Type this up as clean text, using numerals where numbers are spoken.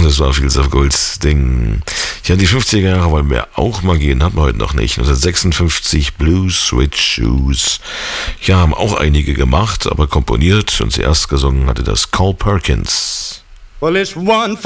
das war Fields of Golds Ding. Ja, die 50er Jahre wollen wir auch mal gehen, haben wir heute noch nicht. 1956 Blue Suede Shoes. Ja, haben auch einige gemacht, aber komponiert und zuerst gesungen hatte das Carl Perkins. Well, it's one